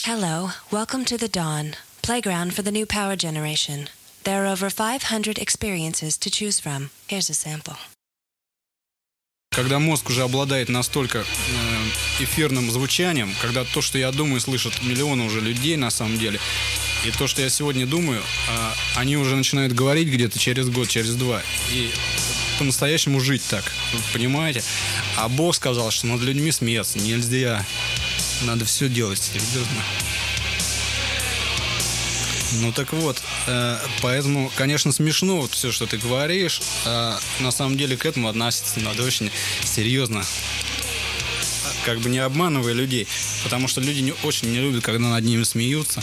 Hello, welcome to the Dawn, playground for the new power generation. There are over 500 experiences to choose from. Here's a sample. Когда мозг уже обладает настолько эфирным звучанием, когда то, что я думаю, слышат миллионы уже людей на самом деле, и то, что я сегодня думаю, они уже начинают говорить где-то через год, через два, и по-настоящему жить так, вы понимаете? А Бог сказал, что над людьми смеяться нельзя, надо все делать серьезно. Ну так вот, поэтому, конечно, смешно вот все, что ты говоришь, на самом деле к этому относиться надо очень серьезно, как бы не обманывая людей, потому что люди очень не любят, когда над ними смеются.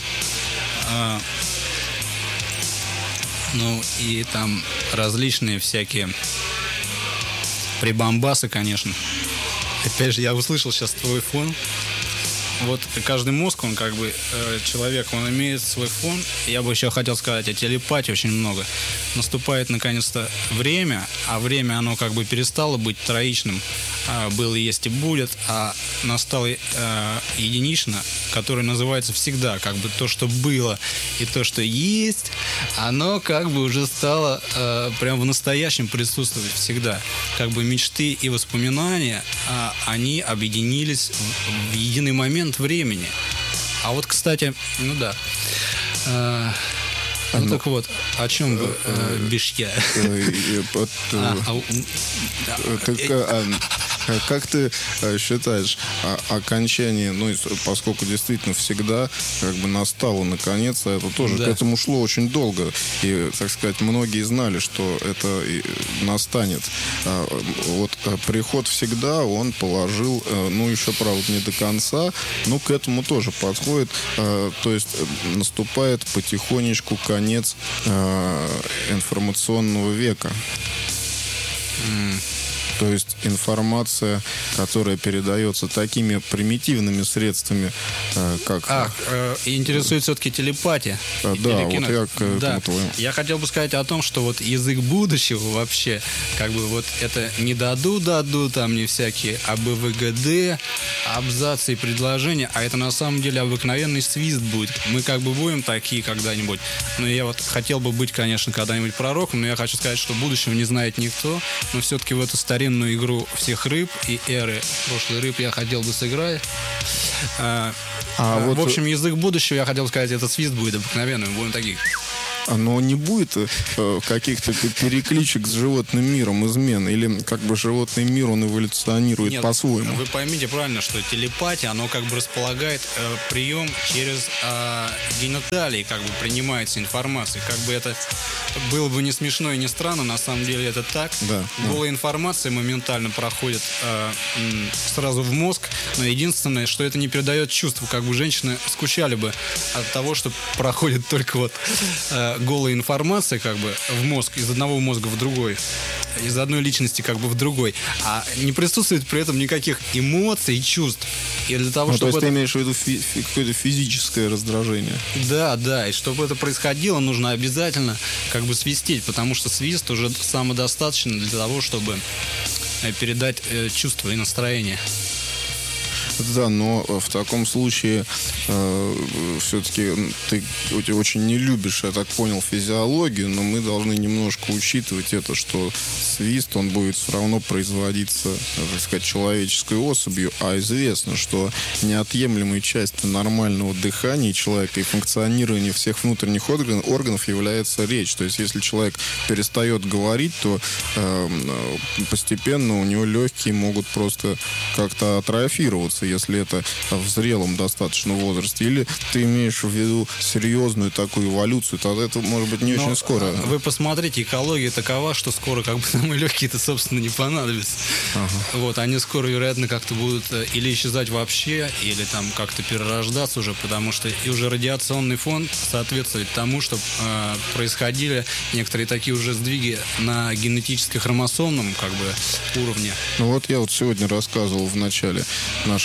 Ну и там различные всякие прибамбасы, конечно. Опять же, я услышал сейчас твой фон. Вот каждый мозг, он как бы, человек, он имеет свой фон. Я бы еще хотел сказать о телепатии очень много. Наступает наконец-то время, а время, оно как бы перестало быть троичным. Было, есть и будет, а настало единично, которое называется всегда. Как бы то, что было и то, что есть, оно как бы уже стало прям в настоящем присутствовать всегда. Как бы мечты и воспоминания, они объединились в единый момент времени. А вот, кстати, ну да. Ну так вот, о чем бы бишь я? Как ты считаешь, окончание, ну, поскольку действительно всегда как бы настало наконец, а это тоже, да, к этому шло очень долго, и, так сказать, многие знали, что это настанет. Вот приход всегда, он положил, ну, еще, правда, не до конца, но к этому тоже подходит, то есть наступает потихонечку конец информационного века. То есть информация, которая передается такими примитивными средствами, как... интересует все-таки телепатия. Да, вот я к этому твоему. Я хотел бы сказать о том, что вот язык будущего вообще, как бы вот это не даду, там не всякие АБВГД, абзацы и предложения, а это на самом деле обыкновенный свист будет. Мы как бы будем такие когда-нибудь. Но я вот хотел бы быть, конечно, когда-нибудь пророком, но я хочу сказать, что будущего не знает никто, но все-таки в эту старинную игру всех рыб и эры прошлой рыб я хотел бы сыграть. В общем, язык будущего, я хотел сказать, это свист будет обыкновенным, мы будем такие. Но не будет каких-то перекличек с животным миром, измен? Или как бы животный мир, он эволюционирует по-своему? Вы поймите правильно, что телепатия, оно как бы располагает прием через гениталии, как бы принимается информация. Как бы это было бы не смешно и не странно, на самом деле это так. Да, голая информация моментально проходит сразу в мозг, но единственное, что это не передает чувств. Как бы женщины скучали бы от того, что проходит только вот голая информация как бы в мозг, из одного мозга в другой, из одной личности как бы в другой, а не присутствует при этом никаких эмоций и чувств. И для того, чтобы то есть ты имеешь в виду какое-то физическое раздражение? Да, и чтобы это происходило, нужно обязательно как бы свистеть, потому что свист уже самодостаточно для того, чтобы передать чувства и настроение. Да, но в таком случае все-таки ты очень не любишь, я так понял, физиологию, но мы должны немножко учитывать это, что свист, он будет все равно производиться, так сказать, человеческой особью, а известно, что неотъемлемой частью нормального дыхания человека и функционирования всех внутренних органов является речь. То есть, если человек перестает говорить, то постепенно у него легкие могут просто как-то атрофироваться, если это в зрелом достаточно возрасте. Или ты имеешь в виду серьезную такую эволюцию, тогда это может быть не очень скоро. Вы посмотрите, экология такова, что скоро как бы нам и легкие-то, собственно, не понадобятся. Вот, они скоро, вероятно, как-то будут или исчезать вообще, или там как-то перерождаться уже, потому что и уже радиационный фон соответствует тому, что происходили некоторые такие уже сдвиги на генетически-хромосомном как бы уровне. Ну вот я вот сегодня рассказывал в начале нашей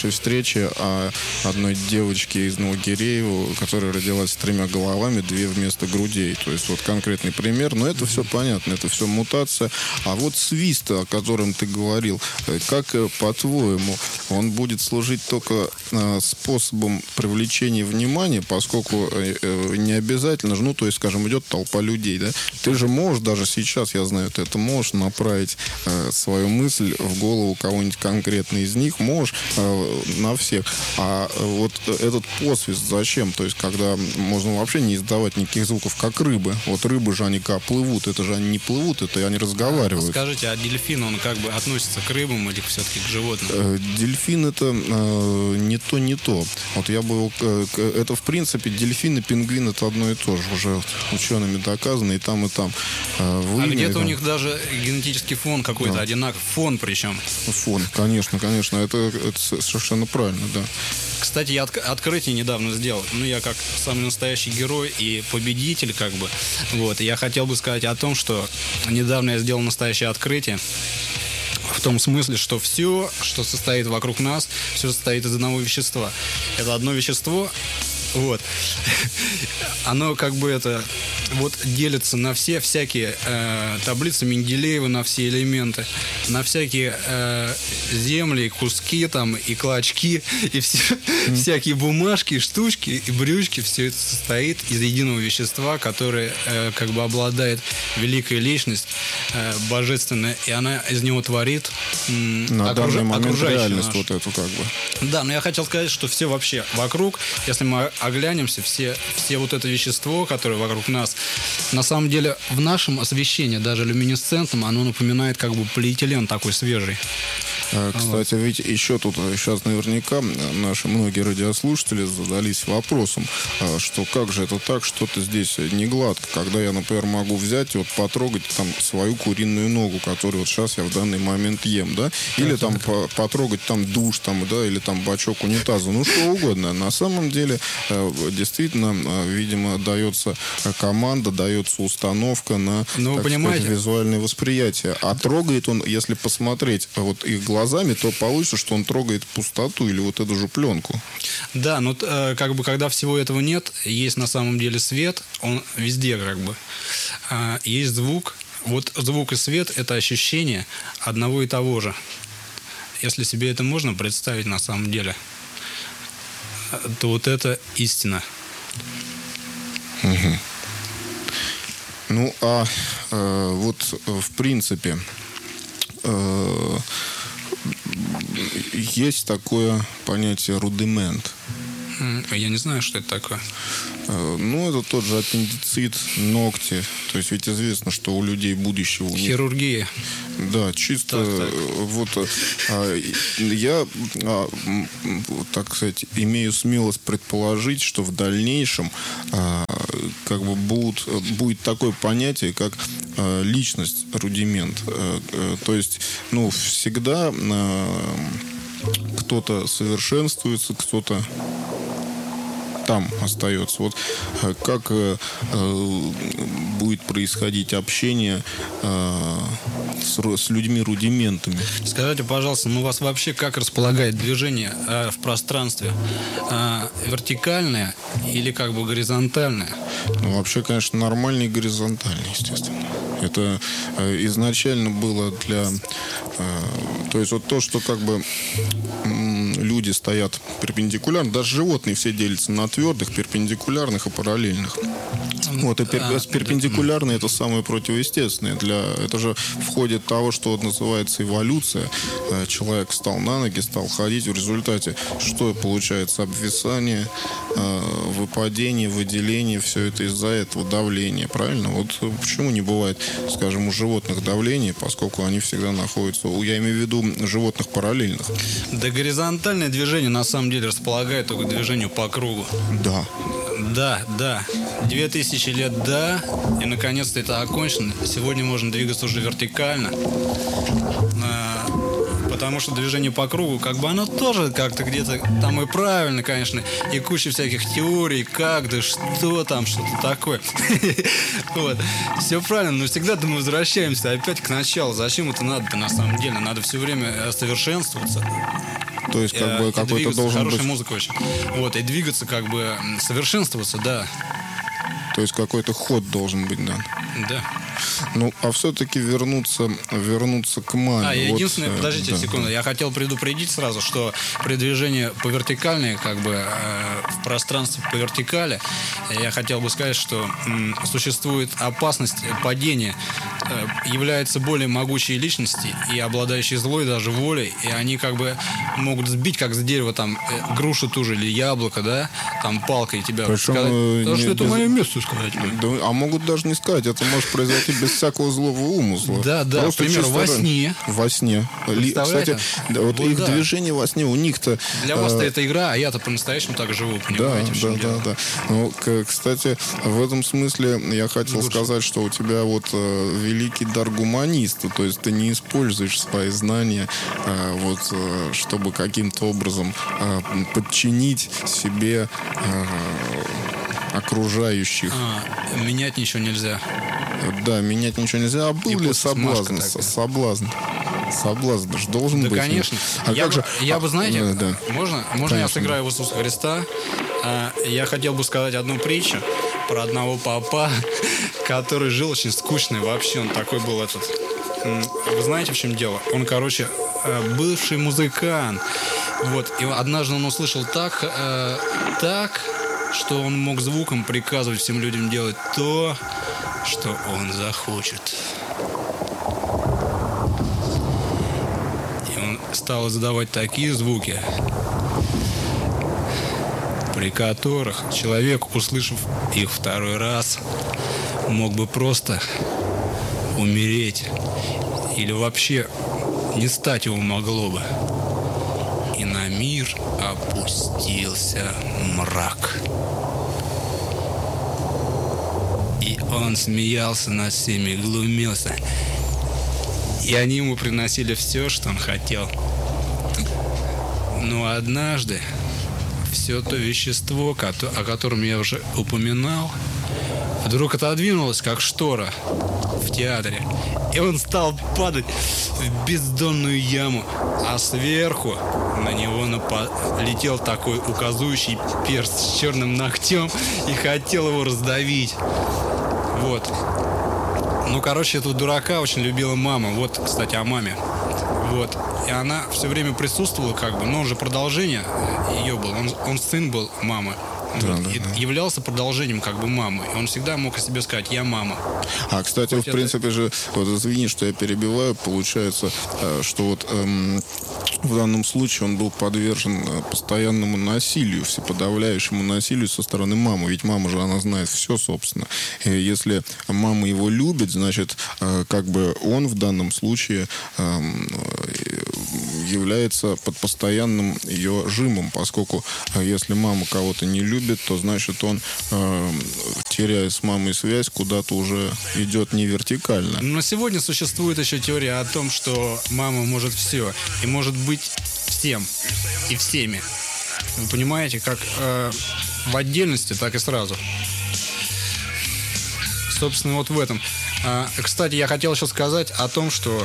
нашей встрече о одной девочке из Новогиреева, которая родилась с 3 головами, 2 вместо грудей. То есть вот конкретный пример. Но это все понятно, это все мутация. А вот свист, о котором ты говорил, как, по-твоему, он будет служить только способом привлечения внимания, поскольку не обязательно же, ну, то есть, скажем, идет толпа людей, да? Ты же можешь, даже сейчас, я знаю, ты это можешь направить свою мысль в голову кого-нибудь конкретно из них, можешь на всех. А вот этот посвист зачем? То есть, когда можно вообще не издавать никаких звуков, как рыбы. Вот рыбы же они как плывут, это же они не плывут, это они разговаривают. Скажите, а дельфин, он как бы относится к рыбам или все-таки к животным? Дельфин это не то, не то. Вот я бы это в принципе дельфин и пингвин это одно и то же. Уже учеными доказано и там, и там. Где-то у них даже генетический фон какой-то одинаковый. Фон причем. Фон, конечно. Это совершенно правильно, да. Кстати, я открытие недавно сделал. Ну, я как самый настоящий герой и победитель, как бы. Вот. Я хотел бы сказать о том, что недавно я сделал настоящее открытие. В том смысле, что все, что состоит вокруг нас, все состоит из одного вещества. Это одно вещество, вот, оно как бы это вот делится на все всякие таблицы Менделеева, на все элементы, на всякие земли, куски там и клочки, и все, всякие бумажки, штучки и брючки. Все это состоит из единого вещества, которое как бы обладает великой личность, божественная, и она из него творит на данный момент реальность нашу. Вот эту как бы. Да, но я хотел сказать, что все вообще вокруг, если мы оглянемся, все вот это вещество, которое вокруг нас, на самом деле в нашем освещении, даже люминесцентном, оно напоминает как бы полиэтилен такой свежий. Кстати, ведь еще тут сейчас наверняка наши многие радиослушатели задались вопросом, что как же это так, что-то здесь не гладко, когда я, например, могу взять и вот потрогать там свою куриную ногу, которую вот сейчас я в данный момент ем, да, или там потрогать там душ, там, да, или там бачок унитаза, ну что угодно. На самом деле, действительно, видимо, дается команда, дается установка на визуальное восприятие. А трогает он, если посмотреть вот их глазами, то получится, что он трогает пустоту или вот эту же пленку. Да, но как бы когда всего этого нет, есть на самом деле свет, он везде как бы. Есть звук. Вот звук и свет – это ощущение одного и того же. Если себе это можно представить на самом деле, то вот это истина. Угу. Ну, вот в принципе есть такое понятие рудимент. Я не знаю, что это такое. Ну, это тот же аппендицит, ногти. То есть ведь известно, что у людей будущего... У них... Хирургия. Да, чисто так. Вот я, так сказать, имею смелость предположить, что в дальнейшем как бы будет такое понятие, как личность, рудимент. То есть, ну, всегда кто-то совершенствуется, кто-то там остается. Вот как будет происходить общение с людьми-рудиментами? Скажите, пожалуйста, у вас вообще как располагает движение в пространстве? Вертикальное или как бы горизонтальное? Ну, вообще, конечно, нормальный горизонтальный, естественно. Это изначально было для... То есть вот то, что как бы люди стоят перпендикулярно, даже животные все делятся на твердых, перпендикулярных и параллельных. Вот, и перпендикулярные это самое противоестественное. Это же входит того, что называется эволюция. Человек встал на ноги, стал ходить. В результате что получается? Обвисание, выпадение, выделение. Все это из-за этого давления. Правильно? Вот почему не бывает, скажем, у животных давления, поскольку они всегда находятся, я имею в виду животных параллельных. Да, горизонтальное движение на самом деле располагает только к движению по кругу. Да. Да. 2000 лет, да. И наконец-то это окончено. Сегодня можно двигаться уже вертикально. Потому что движение по кругу, как бы оно тоже как-то где-то там и правильно, конечно. И куча всяких теорий, как, да что там, что-то такое. Вот. Все правильно, но всегда мы возвращаемся опять к началу. Зачем это надо-то на самом деле? Надо все время совершенствоваться. То есть, как бы, какой-то двигаться, должен хорошая быть... музыка очень. Вот, и двигаться, как бы, совершенствоваться, да. То есть, какой-то ход должен быть, да. Да. Ну, а все-таки вернуться к маме. Единственное, подождите да. секунду, я хотел предупредить сразу, что при движении по вертикальной, как бы в пространстве по вертикали, я хотел бы сказать, что существует опасность падения. Являются более могучие личности и обладающие злой даже волей, и они как бы могут сбить, как с дерева, там, грушу ту же или яблоко, да, там, палкой тебя Причем, сказать, потому что это без- мое место, сказать. Да, а могут даже не сказать, это может произойти без всякого злого умысла. Да, Просто к примеру, чисто во сне. Во сне. Представляете? Кстати, да, вот Вот их да. движение во сне, у них-то... Для вас-то это игра, а я-то по-настоящему так живу, понимаете, в чем дело? Да. Ну, кстати, в этом смысле я хотел сказать, что у тебя вот великий дар гуманиста, то есть ты не используешь свои знания, чтобы каким-то образом подчинить себе окружающих. Менять ничего нельзя. Да, менять ничего нельзя. А был И ли после соблазн? смазка Соблазн. Соблазн же должен Да, быть. конечно. А как же... Я бы, знаете, да. можно Конечно, я сыграю в Иисуса Христа? Я хотел бы сказать одну притчу про одного папа, который жил очень скучный вообще. Он такой был этот... Вы знаете, в чем дело? Он, короче, бывший музыкант. Вот. И однажды он услышал так, что он мог звуком приказывать всем людям делать то, что он захочет. И он стал издавать такие звуки, при которых человек, услышав их второй раз, мог бы просто умереть. Или вообще не стать его могло бы. И на мир опустился мрак. И он смеялся над всеми, глумился. И они ему приносили все, что он хотел. Но однажды все то вещество, о котором я уже упоминал, вдруг отодвинулось, как штора в театре. И он стал падать в бездонную яму, а сверху на него летел такой указующий перст с черным ногтем и хотел его раздавить. Вот. Ну, короче, этого дурака очень любила мама. Вот, кстати, о маме. Вот. И она все время присутствовала, как бы, но он же продолжение ее был. Он сын был мамы. Да, Вот. да, И да. являлся продолжением, как бы, мамы. И он всегда мог о себе сказать: я мама. А, кстати, в принципе же, вот извини, что я перебиваю, получается, что вот в данном случае он был подвержен постоянному насилию, всеподавляющему насилию со стороны мамы. Ведь мама же, она знает все, собственно. И если мама его любит, значит, как бы он в данном случае является под постоянным ее жимом, поскольку если мама кого-то не любит, то значит он, теряя с мамой связь, куда-то уже идет не вертикально. Но сегодня существует еще теория о том, что мама может все и может быть всем и всеми. Вы понимаете, как в отдельности, так и сразу. Собственно, вот в этом. Кстати, я хотел еще сказать о том, что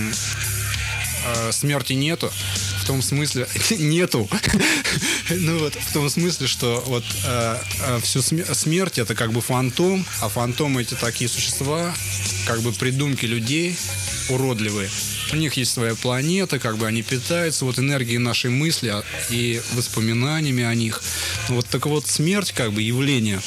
смерти нету. В том смысле... Нету. Ну вот, в том смысле, что вот всю смерть — это как бы фантом, а фантомы — это такие существа, как бы придумки людей уродливые. У них есть своя планета, как бы они питаются вот энергией нашей мысли и воспоминаниями о них. Вот так вот, смерть, как бы явление,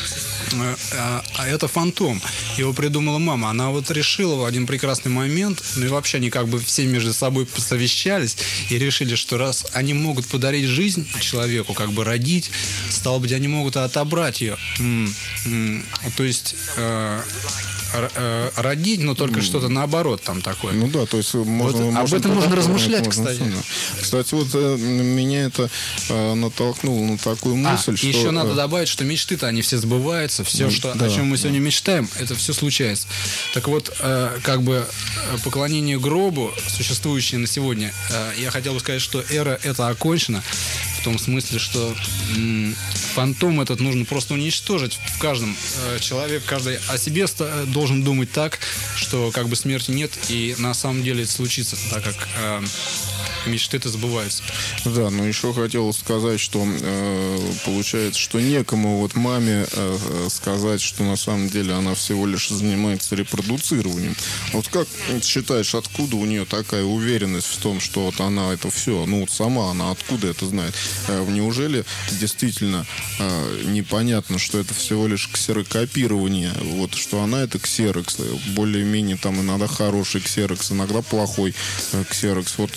а это фантом. Его придумала мама. Она вот решила в один прекрасный момент, ну и вообще они как бы все между собой посовещались и решили, что раз они могут подарить жизнь человеку, как бы родить, стало быть, они могут отобрать ее. То есть родить, но только что-то наоборот там такое. Ну да, то есть можно, вот об этом можно размышлять, кстати. Кстати, вот меня это натолкнуло на такую мысль, что... Еще надо добавить, что мечты-то они все сбываются, все, о чем мы сегодня мечтаем, это все случается. Так вот, как бы поклонение гробу, существующее на сегодня, я хотел бы сказать, что эра это окончена, в том смысле, что фантом этот нужно просто уничтожить в каждом. Человек, каждый о себе должен думать так, что как бы смерти нет, и на самом деле это случится, так как мечты-то сбываются. Да, но еще хотел сказать, что получается, что некому вот маме сказать, что на самом деле она всего лишь занимается репродуцированием. Вот как считаешь, откуда у нее такая уверенность в том, что вот она это все, ну вот сама она откуда это знает? Неужели действительно непонятно, что это всего лишь ксерокопирование, вот что она это ксерокс, более-менее там иногда хороший ксерокс, иногда плохой ксерокс, вот.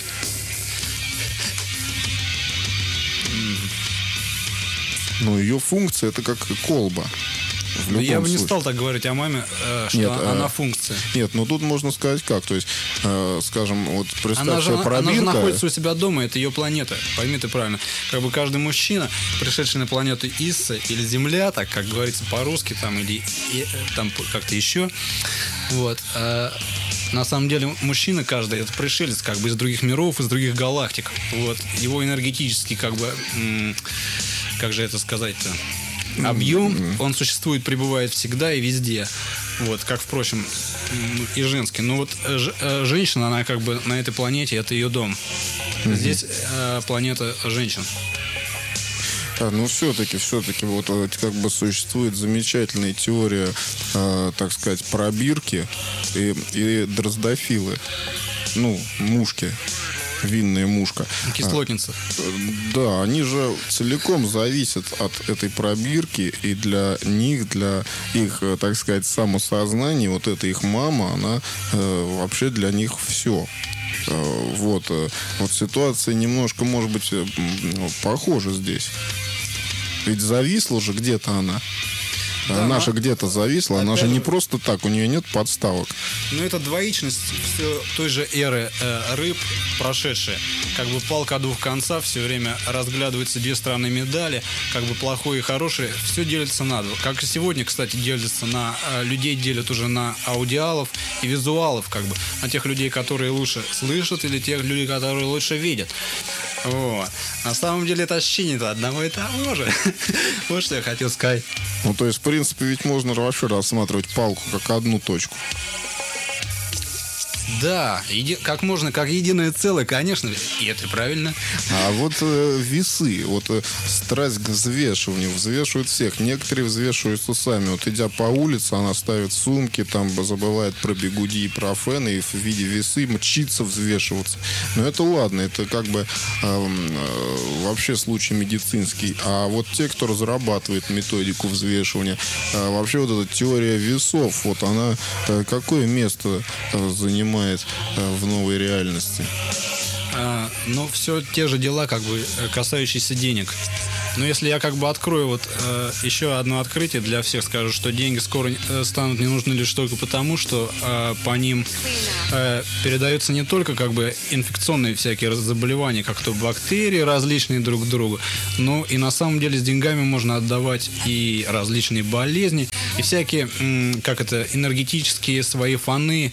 Но ее функция это как колба. Я бы не стал так говорить о маме, что нет, она функция. Нет, но тут можно сказать как. То есть, скажем, вот представь она себе пробирка. Она же находится у себя дома, это ее планета. Пойми ты правильно. Как бы каждый мужчина, пришедший на планету Исса или Земля, так как говорится по-русски, там, или там как-то еще. Вот. На самом деле мужчина каждый это пришелец как бы из других миров, из других галактик. Вот. Его энергетический как бы, как же это сказать-то, объем, он существует, пребывает всегда и везде. Вот, как, впрочем, и женский. Но вот женщина, она как бы на этой планете, это ее дом. Здесь планета женщин. Ну, все-таки, вот как бы существует замечательная теория, так сказать, пробирки и дроздофилы. Ну, мушки. Винная мушка. Кислотница. Да, они же целиком зависят от этой пробирки, и для них, для их, так сказать, самосознания, вот эта их мама, она вообще для них все. Вот ситуация немножко, может быть, похожа здесь. Ведь зависла же где-то она. Да, она же где-то зависла, она же не просто так, у нее нет подставок. Ну, это двоичность все той же эры рыб, прошедшая. Как бы палка о двух концах, все время разглядываются две стороны медали, как бы плохое и хорошее, все делится на два. Как и сегодня, кстати, делится на людей, делят уже на аудиалов и визуалов, как бы, на тех людей, которые лучше слышат, или тех людей, которые лучше видят. Вот. На самом деле это ощущение-то одного и того же. Вот что я хотел сказать. Ну, то есть, в принципе, ведь можно вообще рассматривать палку как одну точку. Да, как можно, как единое целое, конечно, и это правильно. А вот весы, страсть к взвешиванию, взвешивают всех. Некоторые взвешиваются сами. Вот идя по улице, она ставит сумки, там забывает про бигуди и про фен, и в виде весы мчится взвешиваться. Но это ладно, это как бы вообще случай медицинский. А вот те, кто разрабатывает методику взвешивания, вообще вот эта теория весов, вот она какое место занимает в новой реальности? Ну, все те же дела, как бы, касающиеся денег. Но если я как бы открою еще одно открытие для всех, скажу, что деньги скоро станут не нужны лишь только потому, что по ним передаются не только как бы инфекционные всякие заболевания, как то бактерии различные друг к другу, но и на самом деле с деньгами можно отдавать и различные болезни, и всякие, энергетические свои фоны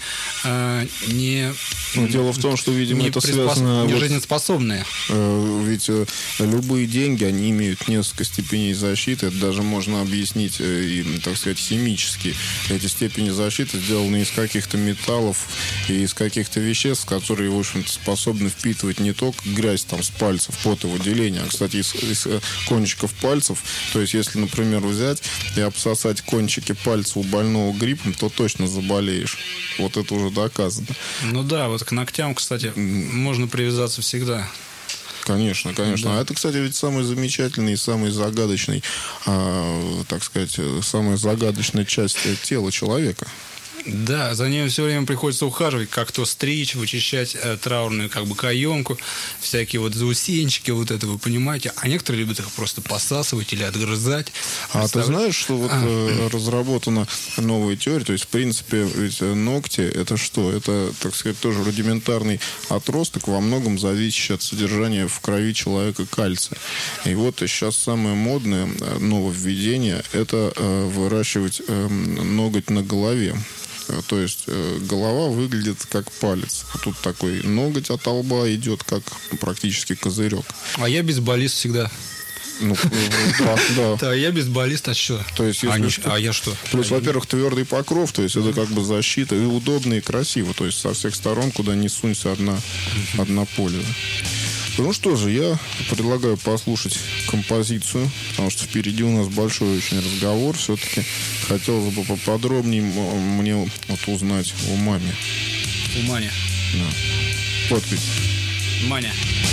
дело в том, что, видимо, это связано... Не жизнеспособные. Ведь любые деньги, они имеют несколько степеней защиты. Это даже можно объяснить так сказать, химически. Эти степени защиты сделаны из каких-то металлов и из каких-то веществ, которые, в общем-то, способны впитывать не только грязь там с пальцев, потовыделение, а, кстати, из кончиков пальцев. То есть, если, например, взять и обсосать кончики пальцев у больного гриппом, то точно заболеешь. Вот это уже доказано. Ну да, вот к ногтям, кстати, можно привязаться всегда. Конечно. Да. А это, кстати, ведь самый замечательный и самый загадочный, так сказать, самая загадочная часть тела человека. Да, за ним все время приходится ухаживать, как то стричь, вычищать траурную как бы каемку, всякие заусенчики, это вы понимаете. А некоторые любят их просто посасывать или отгрызать. А ты знаешь, что разработана новая теория, то есть, в принципе, ведь ногти, это что? Это, так сказать, тоже рудиментарный отросток, во многом зависящий от содержания в крови человека кальция. И вот сейчас самое модное нововведение – это выращивать ноготь на голове. То есть голова выглядит как палец. Тут такой ноготь от лба идет, как практически козырек. А я бейсболист всегда. Ну, да. Да, я бейсболист, а что? То есть, А я что? Плюс, во-первых, твердый покров, то есть это как бы защита, и удобно, и красиво. То есть со всех сторон, куда ни сунься, одна польза. Ну что же, я предлагаю послушать композицию, потому что впереди у нас большой очень разговор. Все-таки хотелось бы поподробнее мне вот узнать о маме. У Мани. Да. Подпись. Маня.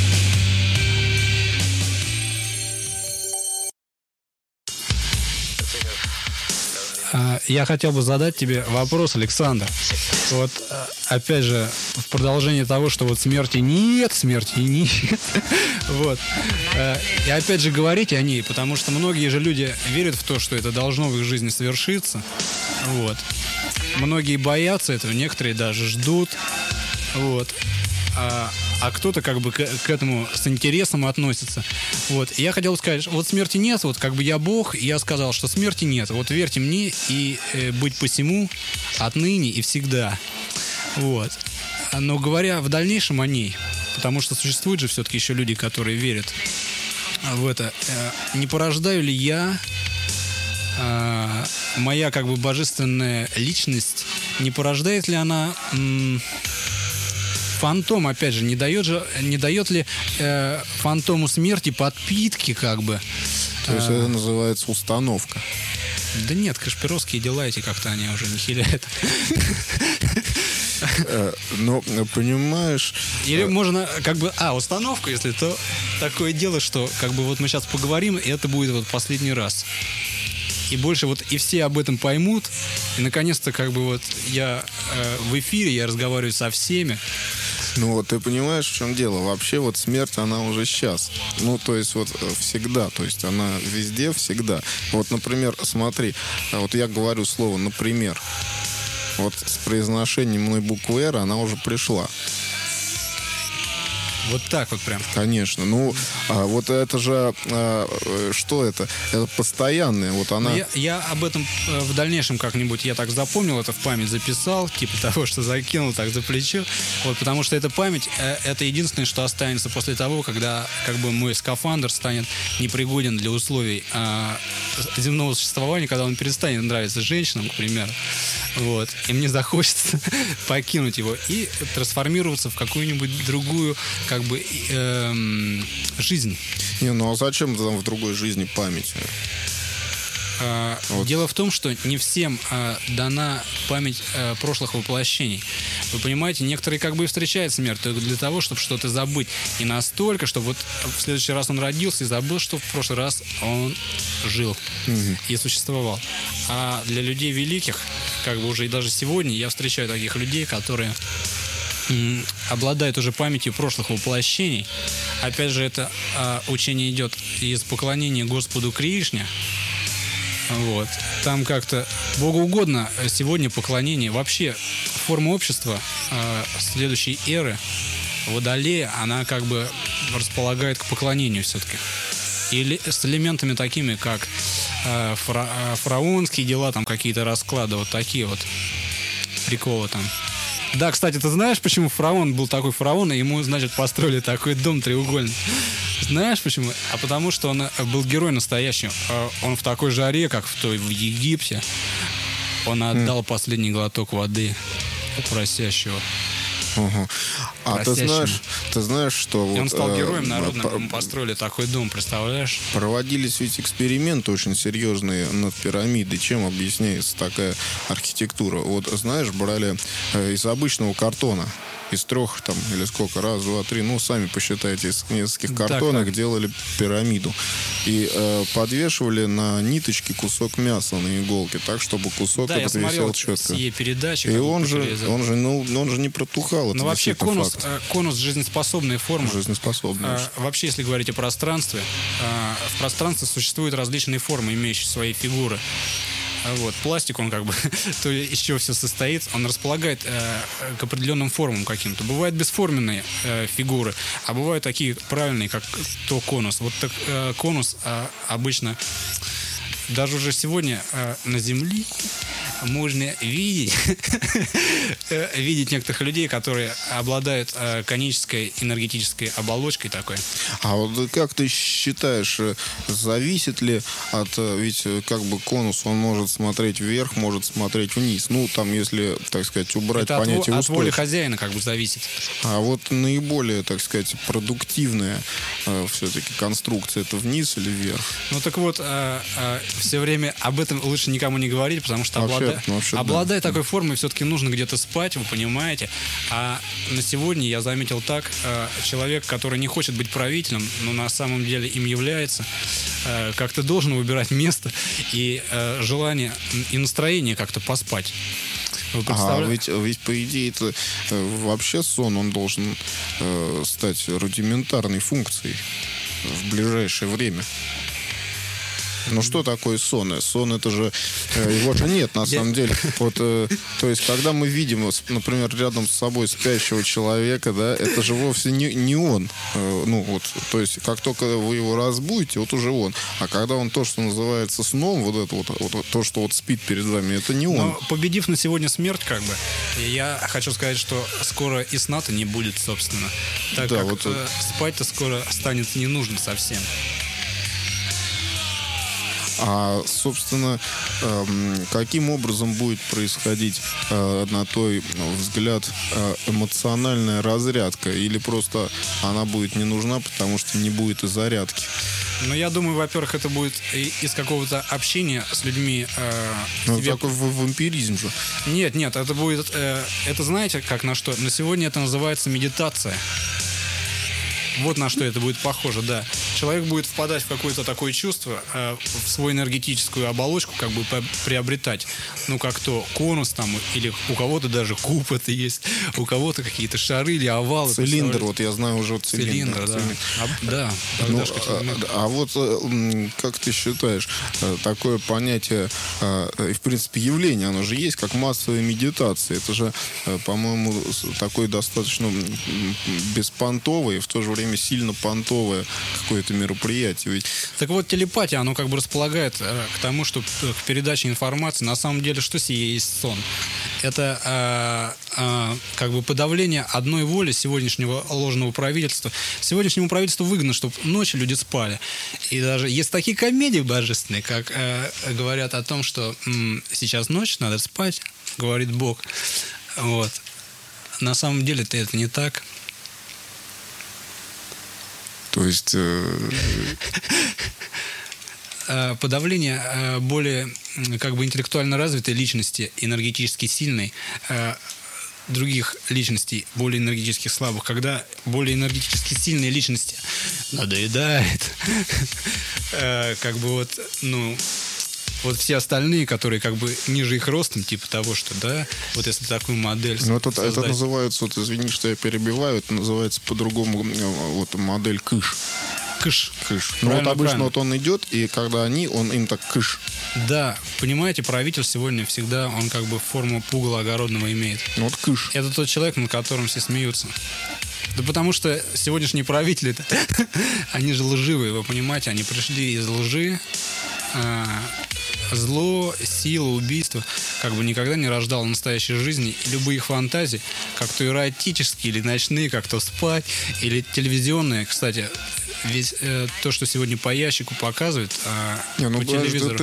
Я хотел бы задать тебе вопрос, Александр. Вот, опять же, в продолжение того, что вот смерти нет. Вот. И опять же говорить о ней, потому что многие же люди верят в то, что это должно в их жизни совершиться. Вот. Многие боятся этого, некоторые даже ждут. Вот. А кто-то как бы к этому с интересом относится. Вот. И я хотел сказать, вот смерти нет, вот как бы я Бог, и я сказал, что смерти нет. Вот верьте мне и быть посему отныне и всегда. Вот. Но говоря в дальнейшем о ней, потому что существуют же все-таки еще люди, которые верят в это, не порождаю ли я, моя как бы божественная личность, не порождает ли она... Фантом, опять же, не дает ли фантому смерти подпитки, как бы? То есть это называется установка. Да нет, кашпировские дела эти как-то они уже не хиляют. Но, понимаешь... Или можно, как бы, установка, если то такое дело, что, как бы, вот мы сейчас поговорим, и это будет вот последний раз. И больше вот и все об этом поймут. И, наконец-то, как бы, вот я в эфире, я разговариваю со всеми. Ну вот ты понимаешь, в чем дело? Вообще вот смерть, она уже сейчас. Ну, то есть вот всегда. То есть она везде, всегда. Вот, например, смотри. Вот я говорю слово «например». Вот с произношением мной буквы «Р» она уже пришла. Вот так вот прям. Конечно. Ну, вот это же... что это? Это постоянное. Вот она... Я об этом в дальнейшем как-нибудь, я так запомнил, это в память записал, типа того, что закинул так за плечо. Вот, потому что эта память, это единственное, что останется после того, когда как бы мой скафандр станет непригоден для условий земного существования, когда он перестанет нравиться женщинам, к примеру. Вот. И мне захочется покинуть его и трансформироваться в какую-нибудь другую как бы жизнь. Не, ну а зачем там в другой жизни память? Вот. Дело в том, что не всем дана память прошлых воплощений. Вы понимаете, некоторые как бы и встречают смерть только для того, чтобы что-то забыть. И настолько, что вот в следующий раз он родился и забыл, что в прошлый раз он жил и существовал. А для людей великих, как бы уже и даже сегодня, я встречаю таких людей, которые обладают уже памятью прошлых воплощений. Опять же, это учение идет из поклонения Господу Кришне. Вот. Там как-то Богу угодно сегодня поклонение. Вообще форма общества следующей эры Водолея, она как бы располагает к поклонению все-таки. И с элементами такими, как фараонские дела, там какие-то расклады, вот такие вот приколы там. Да, кстати, ты знаешь, почему фараон был такой фараон, и ему, значит, построили такой дом треугольный? Знаешь почему? А потому что он был герой настоящий. Он в такой жаре, как в Египте, он отдал последний глоток воды просящего. Угу. А ты знаешь, что... И вот, он стал героем народным, ему построили такой дом, представляешь? Проводились ведь эксперименты очень серьезные над пирамидой. Чем объясняется такая архитектура? Вот, знаешь, брали из обычного картона, из 3 там, или сколько, раз, два, 3, ну, сами посчитайте, из нескольких картонок так. Делали пирамиду. И подвешивали на ниточке кусок мяса на иголке, так, чтобы кусок этот висел четко. Передачи, и он же не протухал. Ну, вообще, конус жизнеспособная форма. Жизнеспособная. Вообще, если говорить о пространстве, в пространстве существуют различные формы, имеющие свои фигуры. Вот. Пластик, он как бы, то из чего все состоит, он располагает к определенным формам каким-то. Бывают бесформенные фигуры, а бывают такие правильные, как то конус. Вот так конус обычно, даже уже сегодня на Земле можно видеть, видеть некоторых людей, которые обладают конической энергетической оболочкой такой. А вот как ты считаешь, зависит ли от... Ведь как бы конус, он может смотреть вверх, может смотреть вниз. Ну, там, если, так сказать, убрать Это понятие от воли устойчивости. хозяина как бы зависит. А вот наиболее, так сказать, продуктивная все-таки конструкция, это вниз или вверх? Ну так вот, все время об этом лучше никому не говорить, потому что Вообще, обладая да. такой формой, все-таки нужно где-то спать, вы понимаете. А на сегодня я заметил так, человек, который не хочет быть правителем, но на самом деле им является, как-то должен выбирать место и желание и настроение как-то поспать. Вы Ведь по идее это вообще сон, он должен стать рудиментарной функцией в ближайшее время. Ну что такое сон? Сон это же... Его же нет на самом деле. Вот, то есть, когда мы видим, например, рядом с собой спящего человека, да, это же вовсе не он. Ну вот, то есть, как только вы его разбудите, вот уже он. А когда он то, что называется сном, вот это вот то, что вот спит перед вами, это не он. Но победив на сегодня смерть, как бы, я хочу сказать, что скоро и сна-то не будет, собственно. Так Да, как вот спать-то скоро станет не нужно совсем. А, собственно, каким образом будет происходить, на твой взгляд, эмоциональная разрядка? Или просто она будет не нужна, потому что не будет и зарядки? Ну, я думаю, во-первых, это будет из какого-то общения с людьми. Ну, такой вампиризм же. Нет, это будет... это знаете, как на что? На сегодня это называется медитация. Вот на что это будет похоже, да. Человек будет впадать в какое-то такое чувство, в свою энергетическую оболочку как бы приобретать. Ну, как то конус там, или у кого-то даже куб это есть, у кого-то какие-то шары или овалы. Цилиндр, вот я знаю уже цилиндр. Да. Да. Ну, а вот как ты считаешь, такое понятие и, в принципе, явление, оно же есть, как массовая медитация. Это же, по-моему, такое достаточно беспонтовое и в то же время сильно понтовое какое-то мероприятие. Ведь... Так вот, телепатия, оно как бы располагает к тому, что к передаче информации. На самом деле, что сие есть сон? Это как бы подавление одной воли сегодняшнего ложного правительства. Сегодняшнему правительству выгодно, чтобы ночью люди спали. И даже есть такие комедии божественные, как говорят о том, что сейчас ночь, надо спать, говорит Бог. Вот. На самом деле-то это не так. То есть... Подавление более как бы интеллектуально развитой личности, энергетически сильной, других личностей, более энергетически слабых, когда более энергетически сильные личности надоедает, как бы вот, ну... Вот все остальные, которые как бы ниже их ростом, типа того, что, да, вот если такую модель создать... это называется, вот извини, что я перебиваю, это называется по-другому вот модель кыш. Кыш. Ну вот обычно вот он идет, и когда он им так кыш. Да, понимаете, правитель сегодня всегда, он как бы форму пугала огородного имеет. Ну вот кыш. Это тот человек, над которым все смеются. Да потому что сегодняшние правители, они же лживые, вы понимаете, они пришли из лжи. Зло, сила, убийство как бы никогда не рождало настоящей жизни. И любые их фантазии, как то эротические или ночные, как то спать, или телевизионные. Кстати, ведь то, что сегодня по ящику показывают, по телевизору...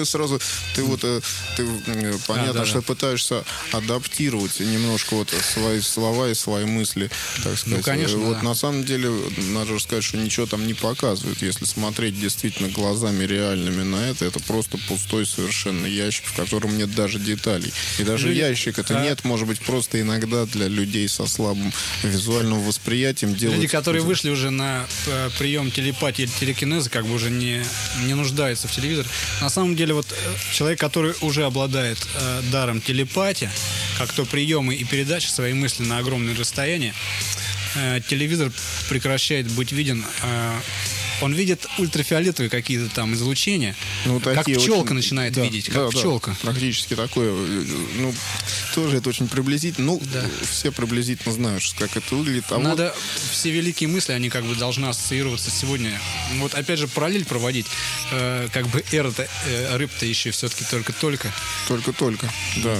Понятно, что пытаешься адаптировать немножко вот свои слова и свои мысли, так сказать. Ну, конечно, вот да. на самом деле, надо же сказать, что ничего там не показывают. Если смотреть действительно глазами реальными на это просто пустой совершенно ящик, в котором нет даже деталей. И даже ящик это нет, может быть, просто иногда для людей со слабым визуальным восприятием делают... Люди, которые вышли уже на прием телепатии или телекинеза, как бы уже не нуждаются в телевизоре. На самом деле, вот человек, который уже обладает даром телепатии, как то приемы и передачи своей мысли на огромное расстояние, телевизор прекращает быть виден он видит ультрафиолетовые какие-то там излучения, Ну, как такие пчелка очень- начинает да, видеть, как да, да, пчелка. практически такое. Ну, тоже это очень приблизительно. Ну, Да. все приблизительно знают, как это выглядит. А вот Надо все великие мысли, они как бы должны ассоциироваться сегодня. Вот опять же параллель проводить, как бы эра-то, рыб-то еще все-таки только-только. только-только, да.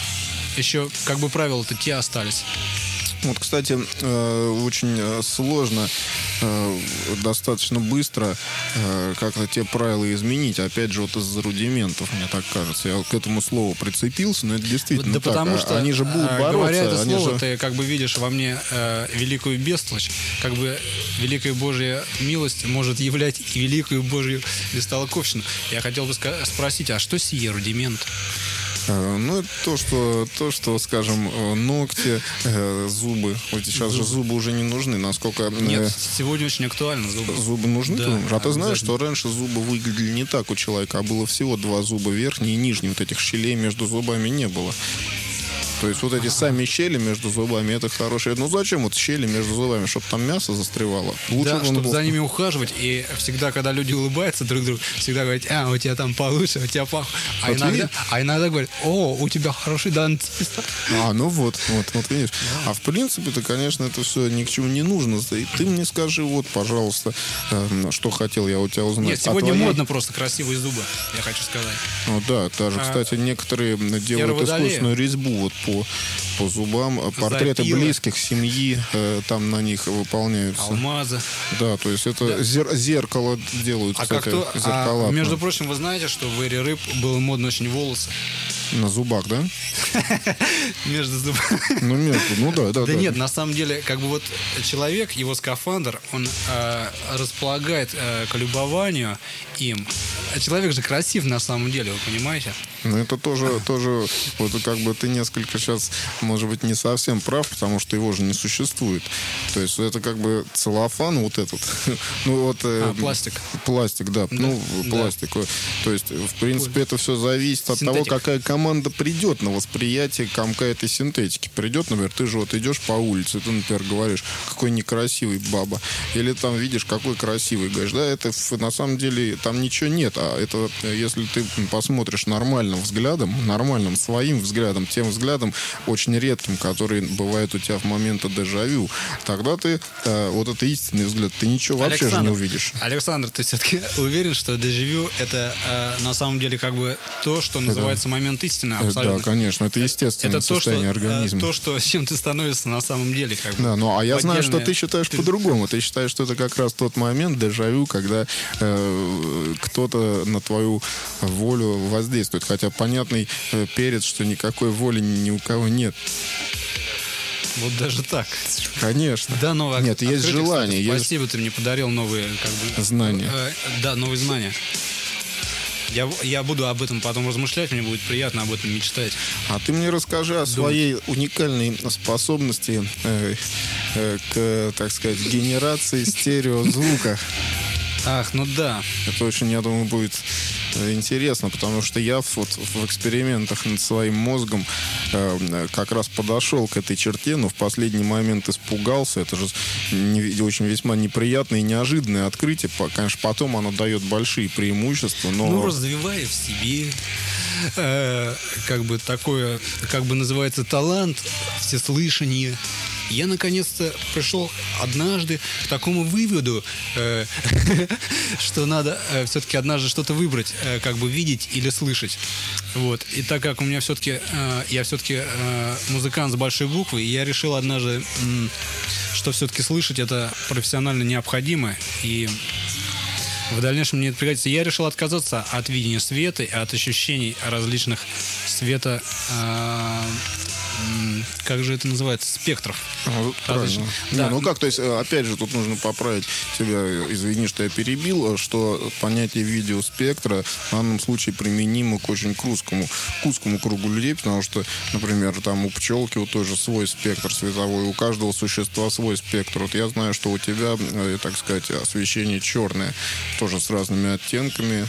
Еще как бы правила-то те остались. Вот, кстати, очень сложно достаточно быстро как-то те правила изменить. Опять же, вот из-за рудиментов, мне так кажется. Я вот к этому слову прицепился, но это действительно Да так. потому что, Они же будут бороться. говоря это они слово, же... ты как бы видишь во мне великую бестолочь, как бы великая Божья милость может являть и великую Божью бестолковщину. Я хотел бы спросить, а что сие рудимент? Ну, это то, что, скажем, ногти, зубы. Вот сейчас же зубы уже не нужны, насколько... Нет, сегодня очень актуально зубы. Зубы нужны? Да, ты думаешь? А ты знаешь, обязательно. что раньше зубы выглядели не так у человека, а было всего 2 зуба, верхний и нижний. Вот этих щелей между зубами не было. То есть вот эти сами щели между зубами, это хорошие. Ну зачем вот щели между зубами, чтобы там мясо застревало? Лучше Да, бы он чтобы был- за ними ухаживать. И всегда, когда люди улыбаются друг другу, всегда говорят, у тебя там получше, у тебя пах. Вот видишь? А иногда говорят, у тебя хороший дантист. Ну вот видишь. А в принципе-то, конечно, это все ни к чему не нужно. И ты мне скажи, вот, пожалуйста, что хотел я у тебя узнать. Нет, сегодня А твоей- модно просто красивые зубы, я хочу сказать. Ну да, даже, кстати, некоторые делают Водолея. искусственную резьбу вот по зубам, портреты Запилы. близких, семьи, там на них выполняются. Алмазы. Да, то есть это зеркало делают, А кстати, как то, зеркала между прочим, вы знаете, что в эре рыб было модно очень волосы на зубах, да? между зубами. Ну да. Да нет, на самом деле, как бы вот человек, его скафандр, он располагает к любованию им. А человек же красив на самом деле, вы понимаете? Ну это тоже, вот как бы ты несколько сейчас, может быть, не совсем прав, потому что его же не существует. То есть это как бы целлофан вот этот. Ну вот... Пластик. Пластик, да. Ну, Да. пластик. То есть, в принципе, это все зависит от того, Синтетика. какая команда придет на восприятие комка этой синтетики. Придет, например, ты же вот идешь по улице, ты, например, говоришь, какой некрасивый баба. Или там видишь, какой красивый. Говоришь, да, это на самом деле там ничего нет. А это, если ты посмотришь нормальным взглядом, нормальным своим взглядом, тем взглядом очень редким, который бывает у тебя в моменты дежавю, тогда ты, вот это истинный взгляд, ты ничего вообще же не увидишь. Александр, ты все-таки уверен, что дежавю это на самом деле как бы то, что называется момент истины? Абсолютно. Да, конечно, это естественное Это состояние организма. то, что с чем ты становишься на самом деле. Как бы. Да, ну а я знаю, что Поддельное. ты считаешь по-другому. Ты считаешь, что это как раз тот момент дежавю, когда кто-то на твою волю воздействует. Хотя понятный перец, что никакой воли ни у кого нет. Вот даже так. Конечно. Да, новое Нет, есть открытие, желание. кстати. Есть Спасибо, ты мне подарил новые как бы, знания. да, новые знания. Я буду об этом потом размышлять, мне будет приятно об этом мечтать. А ты мне расскажи о своей уникальной способности к, так сказать, генерации стереозвука. Ах, ну да. Это очень, я думаю, будет интересно, потому что я вот в экспериментах над своим мозгом как раз подошел к этой черте, но в последний момент испугался. Это же очень весьма неприятное и неожиданное открытие. Конечно, потом оно дает большие преимущества, но... Ну, развивая в себе как бы такое, как бы называется, талант, всеслышание. Я наконец-то пришел однажды к такому выводу, что надо все-таки однажды что-то выбрать, как бы видеть или слышать. Вот. И так как у меня все-таки, я все-таки музыкант с большой буквы, я решил однажды, что все-таки слышать это профессионально необходимо. И в дальнейшем мне это пригодится. Я решил отказаться от видения света и от ощущений различных света, как же это называется, спектров. Ну, правильно. Да. Ну как, то есть, опять же, тут нужно поправить тебя, извини, что я перебил, что понятие видеоспектра в данном случае применимо к очень к узкому кругу людей, потому что, например, там у пчелки вот тоже свой спектр световой, у каждого существа свой спектр. Вот я знаю, что у тебя, так сказать, освещение черное, тоже с разными оттенками.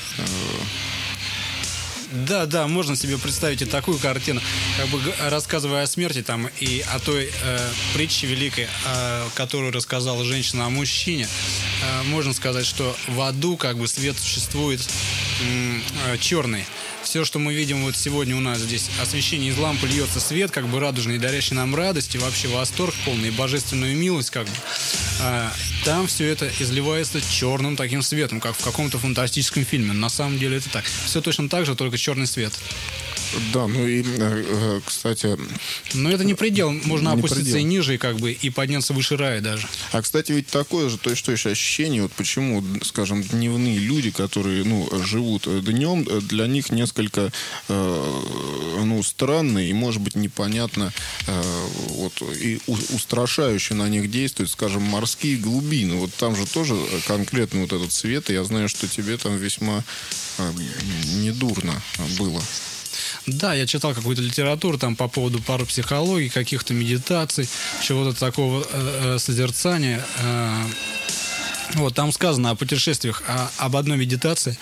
Да, можно себе представить и такую картину, как бы рассказывая о смерти там и о той притче великой, которую рассказала женщина о мужчине. можно сказать, что в аду как бы свет существует черный. Все, что мы видим вот сегодня у нас здесь, освещение из лампы, льется свет, как бы радужный, дарящий нам радость и вообще восторг полный, и божественную милость, как бы. Там все это изливается черным таким светом, как в каком-то фантастическом фильме. На самом деле это так. Все точно так же, только черный свет. Да, ну и, кстати... Но это не предел. Можно не опуститься предел. и ниже, как бы, и подняться выше рая даже. А, кстати, ведь такое же точно ощущение, вот почему, скажем, дневные люди, которые, живут днем, для них несколько, странно и, может быть, непонятно, и устрашающе на них действует, скажем, морские глубины. Вот там же тоже конкретно вот этот свет, и я знаю, что тебе там весьма недурно было. Да, я читал какую-то литературу там по поводу парапсихологии, каких-то медитаций, чего-то такого созерцания. Вот, там сказано о путешествиях, об одной медитации.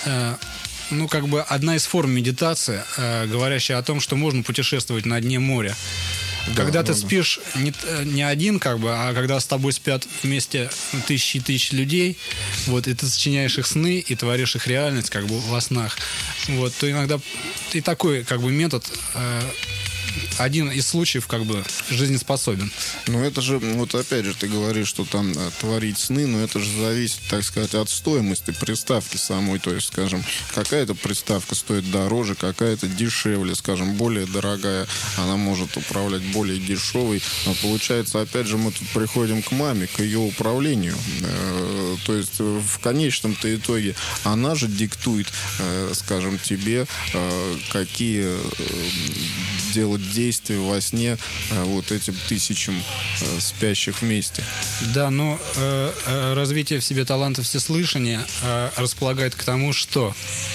Одна из форм медитации, говорящая о том, что можно путешествовать на дне моря. Да, когда ты спишь не один, а когда с тобой спят вместе тысячи и тысячи людей, вот, и ты сочиняешь их сны и творишь их реальность, во снах, вот, то иногда и такой, метод, один из случаев, жизнеспособен. Но это же, вот опять же, ты говоришь, что там творить сны, но это же зависит, так сказать, от стоимости приставки самой. То есть, скажем, какая-то приставка стоит дороже, какая-то дешевле, скажем, более дорогая, она может управлять более дешевой. Но получается, опять же, мы тут приходим к маме, к ее управлению. То есть, в конечном-то итоге она же диктует, скажем, тебе, какие делать действия во сне вот этим тысячам спящих вместе. Да, но развитие в себе таланта всеслышания располагает к тому, что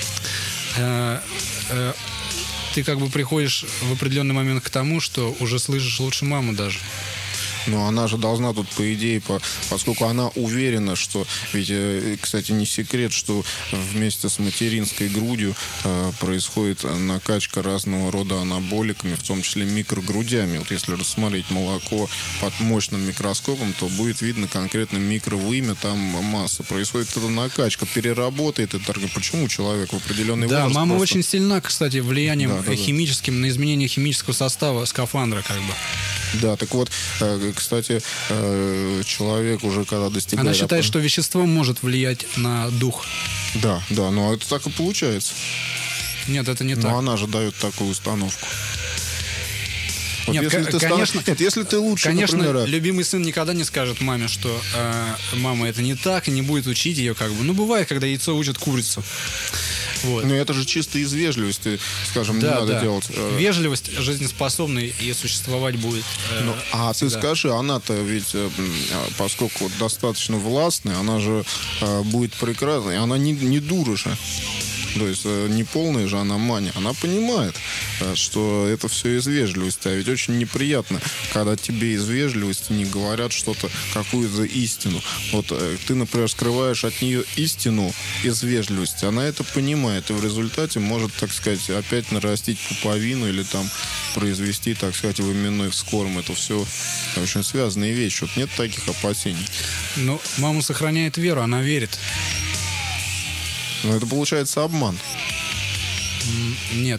ты приходишь в определенный момент к тому, что уже слышишь лучше маму даже. Но она же должна тут, по идее, поскольку она уверена, что... Ведь, кстати, не секрет, что вместе с материнской грудью происходит накачка разного рода анаболиками, в том числе микрогрудями. Вот если рассмотреть молоко под мощным микроскопом, то будет видно конкретно микровымя, там масса. Происходит эта накачка, переработает это. Почему человек в определенный возраст... Да, мама просто... очень сильна, кстати, влиянием химическим, на изменение химического состава скафандра, Да, так вот, кстати, человек уже когда достигает... Она считает, что вещество может влиять на дух. Да, но это так и получается. Нет, это не так. Но она же дает такую установку. Вот Нет, конечно, если ты лучше, конечно, например... любимый сын никогда не скажет маме, что мама, это не так, и не будет учить ее бывает, когда яйцо учат курицу. Вот. Но это же чисто из вежливости, скажем, не надо делать. Вежливость жизнеспособной и существовать будет. Ты скажи, она-то ведь, поскольку достаточно властная, она же будет прекрасной, она не дура же. То есть не полная же она Маня. Она понимает, что это все из вежливости. А ведь очень неприятно, когда тебе из вежливости не говорят что-то, какую-то истину. Вот ты, например, скрываешь от нее истину из вежливости. Она это понимает. И в результате может, так сказать, опять нарастить пуповину или там произвести, так сказать, выменной вскорм. Это все очень связанные вещи. Вот нет таких опасений. Ну, мама сохраняет веру, она верит. Но это получается обман. Нет.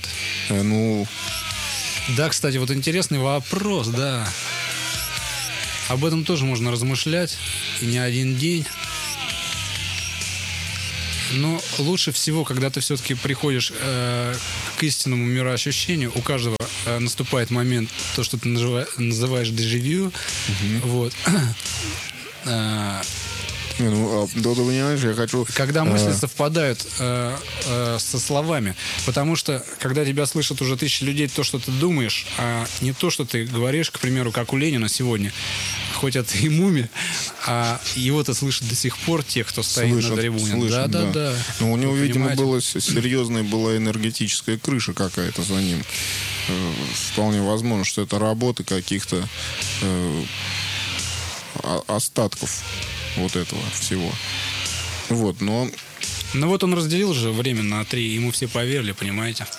Да, кстати, вот интересный вопрос, да. Об этом тоже можно размышлять. И не один день. Но лучше всего, когда ты все-таки приходишь к истинному мироощущению, у каждого наступает момент, то, что ты называешь дежавю. Вот. Ты понимаешь, я хочу... Когда мысли совпадают со словами. Потому что, когда тебя слышат уже тысячи людей, то, что ты думаешь, а не то, что ты говоришь, к примеру, как у Ленина сегодня, хоть это и мумия, а его-то слышат до сих пор те, кто стоит на трибуне. Да. Но у него, видимо, серьезная была энергетическая крыша какая-то за ним. Вполне возможно, что это работа каких-то остатков вот этого всего. Вот, но... Ну вот он разделил же время на 3, ему все поверили, понимаете?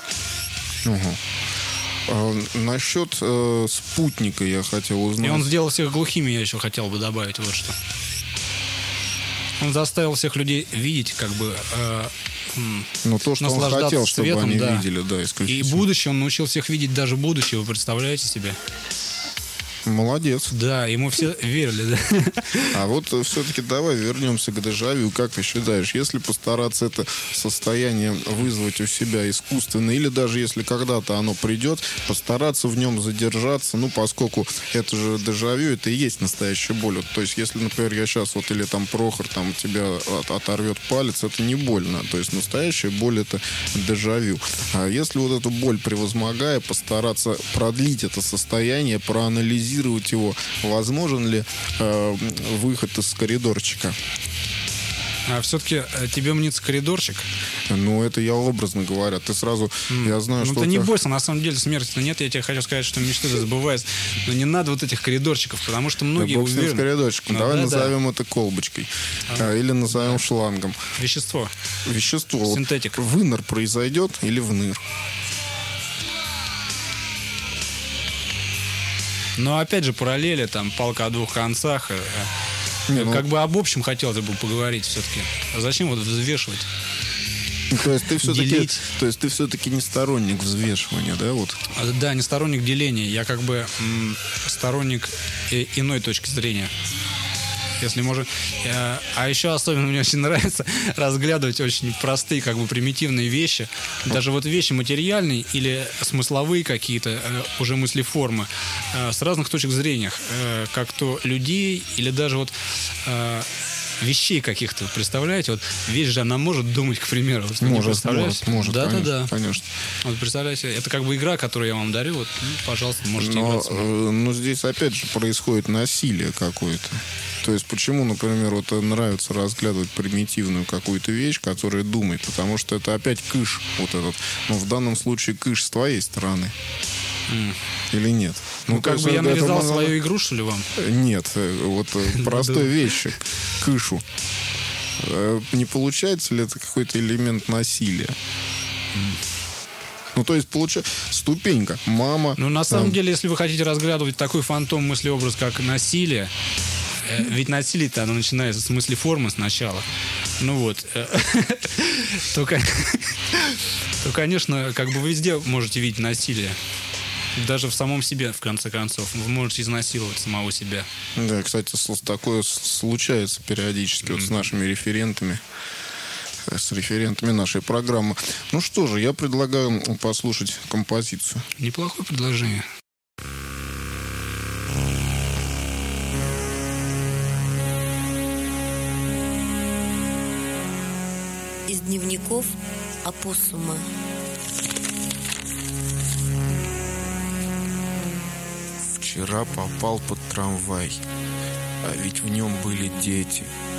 Насчет спутника я хотел узнать. И он сделал всех глухими, я еще хотел бы добавить вот что. Он заставил всех людей видеть, как бы, Но то, что он наслаждаться хотел, чтобы светом, они да. видели, да, И исключительно. будущее, он научил всех видеть даже будущее, вы представляете себе? Молодец. Да, ему все верили, да. А вот все-таки давай вернемся к дежавю. Как ты считаешь, если постараться это состояние вызвать у себя искусственно, или даже если когда-то оно придет, постараться в нем задержаться, ну, поскольку это же дежавю, это и есть настоящая боль. Вот, то есть, если, например, я сейчас, вот, или там Прохор, там, тебя оторвет палец, это не больно. То есть, настоящая боль — это дежавю. А если вот эту боль, превозмогая, постараться продлить это состояние, проанализировать его, возможен ли выход из коридорчика? А все-таки тебе мнится коридорчик? Ну, это я образно говоря. Ты сразу, я знаю, Ну, что... ты у не тебя- бойся, на самом деле смерти нет. Я тебе хочу сказать, что мечты забываются. Но не надо вот этих коридорчиков, потому что Да многие бог с ним, с уверены. коридорчиком. Ну, Давай да, назовем это колбочкой. Или назовем шлангом. Вещество. Вещество. Вот Синтетика. выныр произойдет или вныр? Но опять же, параллели, там, палка о двух концах. Не, ну- Как бы об общем хотелось бы поговорить все-таки. А зачем вот взвешивать? То есть ты все-таки, Делить. то есть ты все-таки не сторонник взвешивания, да, вот? Да, не сторонник деления. Я как бы сторонник иной точки зрения. Если можно. А еще особенно мне очень нравится разглядывать очень простые, как бы примитивные вещи. Даже вот вещи материальные или смысловые какие-то, уже мыслеформы, с разных точек зрения. Как то людей или даже вот вещей каких-то. Представляете? Вот вещь же, она может думать, к примеру. Вот вы не представляете? может, Да, конечно, да, да. конечно. Вот представляете, это как бы игра, которую я вам дарю. Вот, ну, пожалуйста, можете Но, играть. со мной. но здесь опять же происходит насилие какое-то. То есть почему, например, вот нравится разглядывать примитивную какую-то вещь, которая думает, потому что это опять кыш вот этот. Но в данном случае кыш с твоей стороны. Или нет? Ну, то как есть бы я это навязал можно- свою игру, что ли, вам? Нет, вот простой вещи, кышу. Не получается ли это какой-то элемент насилия? Ну, то есть, получается, ступенька. Мама... Ну, на самом деле, если вы хотите разглядывать такой фантом мыслеобраз, как насилие, ведь насилие-то оно начинается с мыслеформы сначала. Ну вот. То, конечно, как бы вы везде можете видеть насилие. Даже в самом себе, в конце концов. Вы можете изнасиловать самого себя. Да, кстати, такое случается периодически вот с нашими референтами. С референтами нашей программы. Ну что же, я предлагаю послушать композицию. Неплохое предложение. Из дневников опоссума. Вчера попал под трамвай, а ведь в нем были дети.